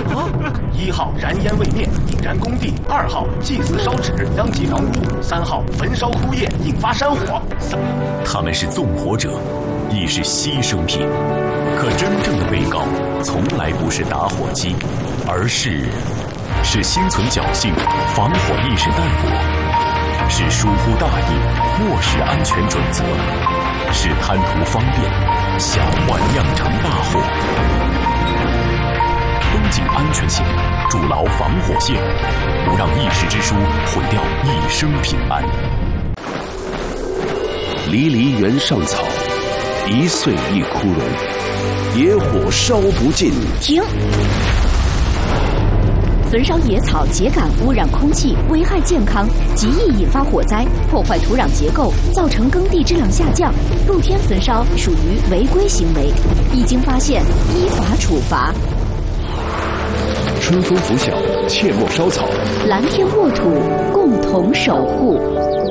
1号燃烟未灭，引燃工地；2号祭祀烧纸，殃及房屋；3号焚烧枯叶，引发山火。 他们是纵火者，亦是牺牲品。可真正的被告从来不是打火机，而是心存侥幸，防火意识淡薄，是疏忽大意，漠视安全准则，是贪图方便，想玩酿成大祸。绷紧安全线，筑牢防火线，不让一时之疏毁掉一生平安。 离离原上草，一岁一枯荣，野火烧不尽。 停！焚烧野草秸秆污染空气，危害健康，极易引发火灾，破坏土壤结构，造成耕地质量下降。露天焚烧属于违规行为，一经发现依法处罚。 春风拂晓，切莫烧草。 蓝天沃土，共同守护。